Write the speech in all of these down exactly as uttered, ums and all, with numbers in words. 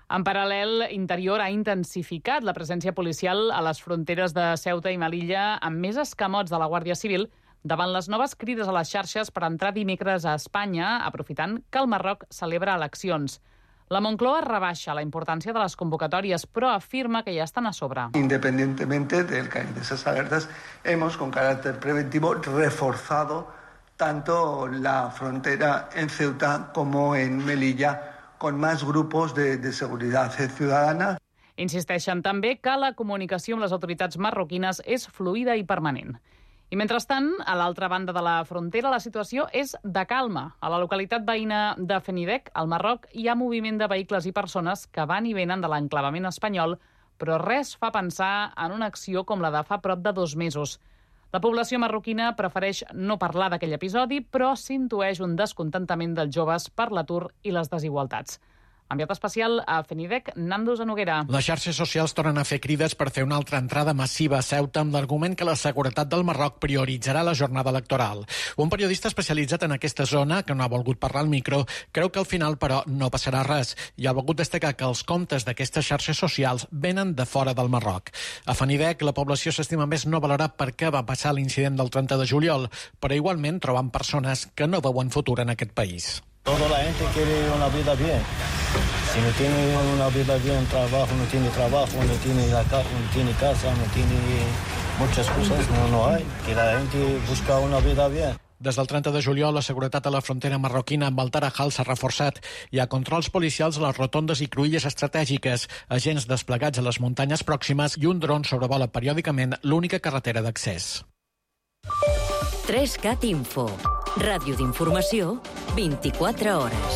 En paral·lel, Interior ha intensificat la presència policial a les fronteres de Ceuta i Melilla amb més escamots de la Guàrdia Civil davant les noves crides a les xarxes per entrar dimecres a Espanya, aprofitant que el Marroc celebra eleccions. La Moncloa rebaixa la importància de les convocatòries, però afirma que ja estan a sobre. Independientemente del caer de esas alertas, hemos, con carácter preventivo, reforzado tanto la frontera en Ceuta como en Melilla, con más grupos de, de seguridad ciudadana. Insisteixen també que la comunicació amb les autoritats marroquines és fluida i permanent. I mentrestant, a l'altra banda de la frontera, la situació és de calma. A la localitat veïna de Fenidec, al Marroc, hi ha moviment de vehicles i persones que van i venen de l'enclavament espanyol, però res fa pensar en una acció com la de fa prop de dos mesos. La població marroquina prefereix no parlar d'aquell episodi, però s'intueix un descontentament dels joves per l'atur i les desigualtats. Enviat especial a Fenidec, Nando Zanoguera. Les xarxes socials tornen a fer crides per fer una altra entrada massiva a Ceuta amb l'argument que la seguretat del Marroc prioritzarà la jornada electoral. Un periodista especialitzat en aquesta zona, que no ha volgut parlar al micro, creu que al final, però, no passarà res i ha volgut destacar que els comptes d'aquestes xarxes socials venen de fora del Marroc. A Fenidec, la població s'estima més no valorar per què va passar l'incident del trenta de juliol, però igualment troben persones que no veuen futur en aquest país. Toda la gente quiere una vida bien. Si no tiene una vida bien, trabajo, no tiene trabajo, no tiene, la ca- no tiene casa, no tiene muchas cosas, no, no hay. Que la gente busca una vida bien. Des del trenta de juliol, la seguretat a la frontera marroquina amb el Tarajal s'ha reforçat. Hi ha controls policials a les rotondes i cruïlles estratègiques, agents desplegats a les muntanyes pròximes i un dron sobrevola periòdicament l'única carretera d'accés. tres cat Info. Ràdio d'informació, vint-i-quatre hores.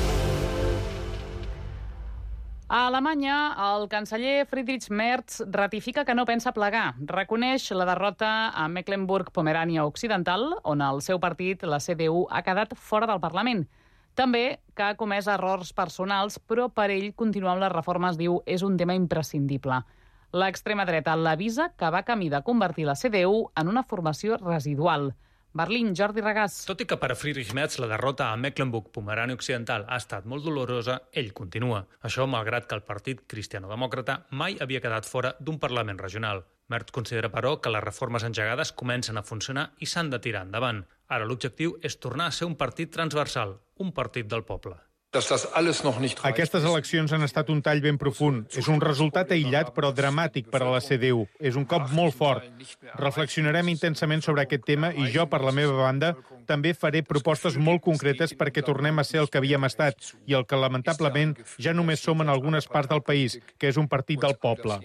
A Alemanya, el canceller Friedrich Merz ratifica que no pensa plegar. Reconeix la derrota a Mecklenburg-Pomerània Occidental, on el seu partit, la C D U, ha quedat fora del Parlament. També que ha comès errors personals, però per ell continuar amb les reformes, diu, és un tema imprescindible. L'extrema dreta l'avisa que va camí de convertir la C D U en una formació residual. Berlín, Jordi Regàs. Tot i que per a Friedrich Merz la derrota a Mecklenburg-Pomerània Occidental ha estat molt dolorosa, ell continua. Això malgrat que el partit cristiano-demòcrata mai havia quedat fora d'un Parlament regional. Merz considera, però, que les reformes engegades comencen a funcionar i s'han de tirar endavant. Ara l'objectiu és tornar a ser un partit transversal, un partit del poble. Aquestes eleccions han estat un tall ben profund. És un resultat aïllat però dramàtic per a la C D U. És un cop molt fort. Reflexionarem intensament sobre aquest tema i jo, per la meva banda, també faré propostes molt concretes perquè tornem a ser el que havíem estat i el que, lamentablement, ja només som en algunes parts del país, que és un partit del poble.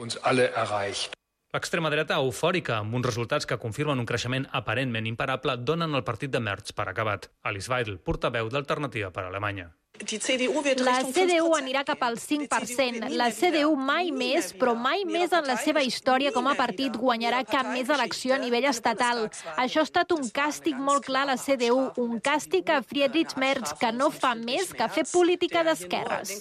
L'extrema dreta eufòrica, amb uns resultats que confirmen un creixement aparentment imparable, donen el partit de Merz per acabat. Alice Weidel, portaveu d'Alternativa per Alemanya. La C D U anirà cap al cinc per cent. La C D U mai més, però mai més en la seva història com a partit guanyarà cap més elecció a nivell estatal. Això ha estat un càstig molt clar a la C D U, un càstig a Friedrich Merz, que no fa més que fer política d'esquerres.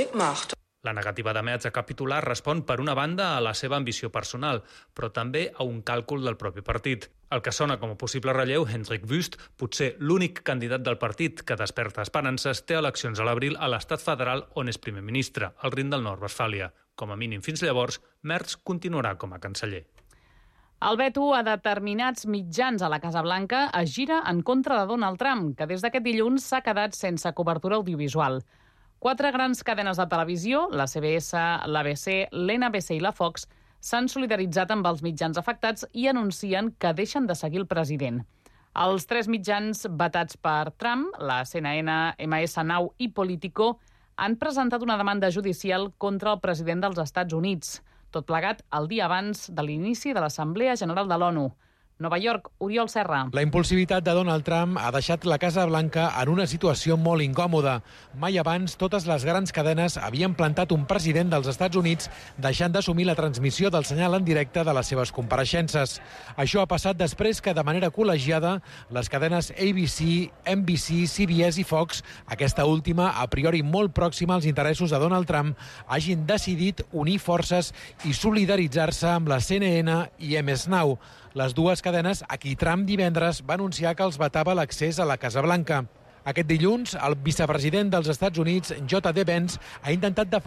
La negativa de Merz a capitular respon, per una banda, a la seva ambició personal, però també a un càlcul del propi partit. El que sona com a possible relleu, Hendrik Wüst, potser l'únic candidat del partit que desperta esperances, té eleccions a l'abril a l'estat federal on és primer ministre, al Rin del Nord-Westfàlia. Com a mínim fins llavors, Merz continuarà com a canceller. El veto a determinats mitjans a la Casa Blanca es gira en contra de Donald Trump, que des d'aquest dilluns s'ha quedat sense cobertura audiovisual. Quatre grans cadenes de televisió, la C B S, l'A B C, l'N B C i la Fox, s'han solidaritzat amb els mitjans afectats i anuncien que deixen de seguir el president. Els tres mitjans vetats per Trump, la C N N, M S Now i Politico, han presentat una demanda judicial contra el president dels Estats Units, tot plegat el dia abans de l'inici de l'Assemblea General de l'ONU. Nova York, Oriol Serra. La impulsivitat de Donald Trump ha deixat la Casa Blanca en una situació molt incòmoda. Mai abans totes les grans cadenes havien plantat un president dels Estats Units deixant d'assumir la transmissió del senyal en directe de les seves compareixences. Això ha passat després que, de manera col·legiada, les cadenes A B C, N B C, C B S i Fox, aquesta última a priori molt pròxima als interessos de Donald Trump, hagin decidit unir forces i solidaritzar-se amb la C N N i M S Now, les dues cadenes a qui Trump divendres va anunciar que els vetava l'accés a la Casa Blanca. Aquest dilluns, el vicepresident dels Estats Units, J D Vance, ha intentat defensar